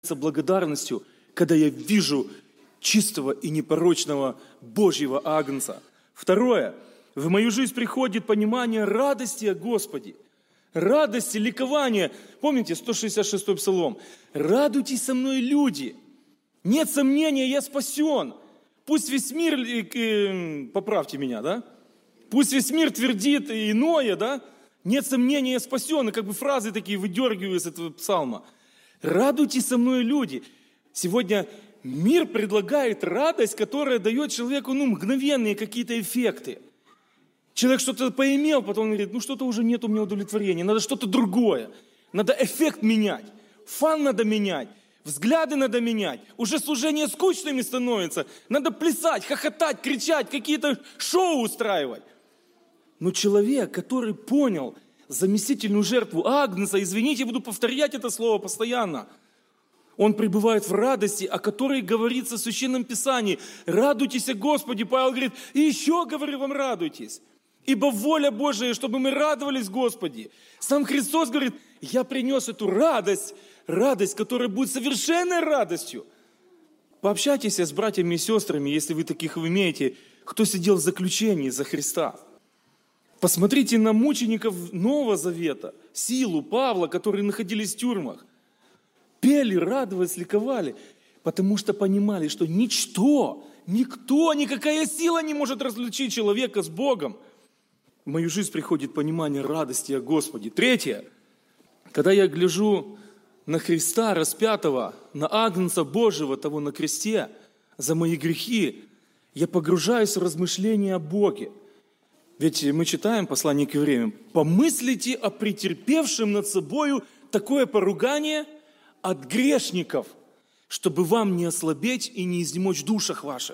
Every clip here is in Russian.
благодарностью, когда я вижу чистого и непорочного Божьего Агнца. Второе. В мою жизнь приходит понимание радости о Господе. Радости, ликования. Помните 166-й Псалом? «Радуйтесь со мной, люди! Нет сомнения, я спасен! Пусть весь мир, поправьте меня, да? Пусть весь мир твердит иное, да? Нет сомнения, я спасен!» И как бы фразы такие выдергиваю из этого псалма. «Радуйтесь со мной, люди!» Сегодня мир предлагает радость, которая дает человеку мгновенные какие-то эффекты. Человек что-то поимел, потом он говорит, что-то уже нет у меня удовлетворения, надо что-то другое. Надо эффект менять, фан надо менять, взгляды надо менять. Уже служение скучными становится, надо плясать, хохотать, кричать, какие-то шоу устраивать. Но человек, который понял заместительную жертву Агнца, извините, буду повторять это слово постоянно, он пребывает в радости, о которой говорится в Священном Писании. «Радуйтесь о Господе», Павел говорит, «и еще, говорю вам, радуйтесь». Ибо воля Божия, чтобы мы радовались Господе. Сам Христос говорит, я принес эту радость, которая будет совершенной радостью. Пообщайтесь с братьями и сестрами, если вы таких имеете, кто сидел в заключении за Христа. Посмотрите на мучеников Нового Завета, Силу, Павла, которые находились в тюрьмах. Пели, радовались, ликовали, потому что понимали, что никто, никакая сила не может разлучить человека с Богом. В мою жизнь приходит понимание радости о Господе. Третье. Когда я гляжу на Христа распятого, на Агнца Божьего, того на кресте, за мои грехи, я погружаюсь в размышления о Боге. Ведь мы читаем послание к евреям. «Помыслите о претерпевшем над собою такое поругание от грешников, чтобы вам не ослабеть и не изнемочь в душах ваших».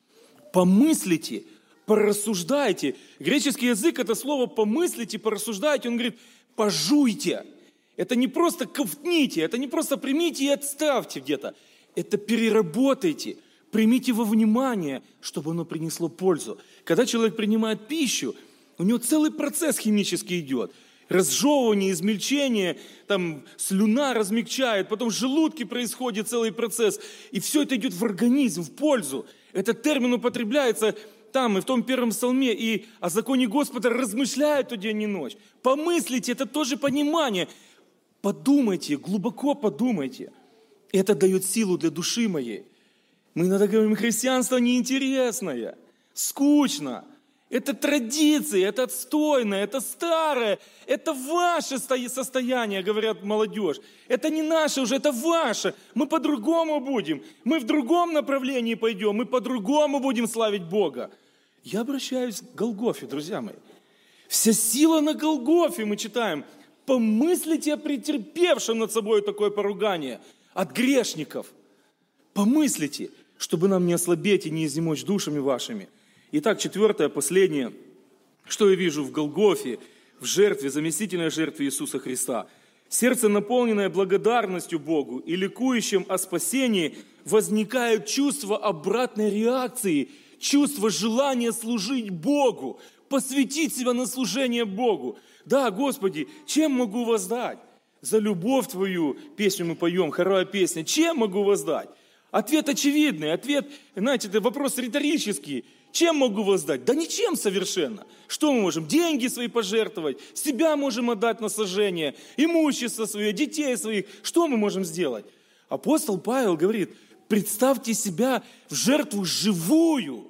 Помыслите, порассуждайте. Греческий язык, это слово «помыслите», «порассуждайте», он говорит «пожуйте». Это не просто ковтните, это не просто примите и отставьте где-то. Это переработайте, примите во внимание, чтобы оно принесло пользу. Когда человек принимает пищу, у него целый процесс химический идет. Разжевывание, измельчение, там слюна размягчает, потом в желудке происходит целый процесс. И все это идет в организм, в пользу. Этот термин употребляется там и в том первом псалме, и о законе Господа размышляют день и ночь. Помыслите, это тоже понимание. Подумайте, глубоко подумайте. Это дает силу для души моей. Мы иногда говорим, христианство неинтересное, скучно. Это традиции, это отстойное, это старое, это ваше состояние, говорят молодежь. Это не наше уже, это ваше. Мы по-другому будем, мы в другом направлении пойдем, мы по-другому будем славить Бога. Я обращаюсь к Голгофе, друзья мои. Вся сила на Голгофе, мы читаем. Помыслите о претерпевшем над собой такое поругание от грешников. Помыслите, чтобы нам не ослабеть и не изнемочь душами вашими. Итак, четвертое, последнее, что я вижу в Голгофе, в жертве, заместительной жертве Иисуса Христа. Сердце, наполненное благодарностью Богу и ликующим о спасении, возникает чувство обратной реакции, чувство желания служить Богу, посвятить себя на служение Богу. Да, Господи, чем могу воздать? За любовь Твою, песню мы поем, хоровая песня, чем могу воздать? Ответ очевидный, ответ, знаете, это вопрос риторический. Чем могу воздать? Да ничем совершенно. Что мы можем? Деньги свои пожертвовать, себя можем отдать на сожжение, имущество свое, детей своих. Что мы можем сделать? Апостол Павел говорит, представьте себя в жертву живую,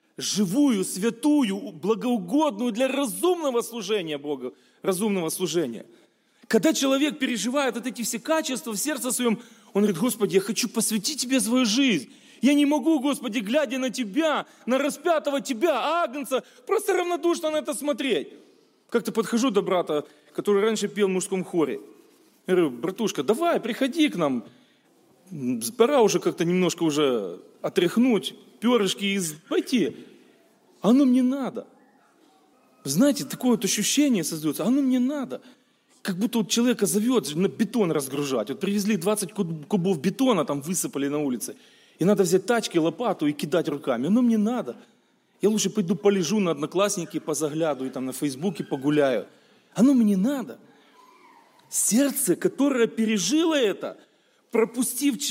святую, благоугодную для разумного служения Богу, разумного служения. Когда человек переживает вот эти все качества в сердце своем, он говорит, Господи, я хочу посвятить Тебе свою жизнь. Я не могу, Господи, глядя на Тебя, на распятого Тебя, Агнца, просто равнодушно на это смотреть. Как-то подхожу до брата, который раньше пел в мужском хоре. Я говорю, братушка, давай, приходи к нам. Пора уже как-то немножко уже отряхнуть, перышки пойти. Оно мне надо. Знаете, такое вот ощущение создается, оно мне надо. Как будто вот человека зовет на бетон разгружать. Вот привезли 20 кубов бетона, там высыпали на улице. И надо взять тачки, лопату и кидать руками. Оно мне надо. Я лучше пойду полежу на Одноклассники, позаглядываю, там на Фейсбуке погуляю. Оно мне надо. Сердце, которое пережило это, пропустив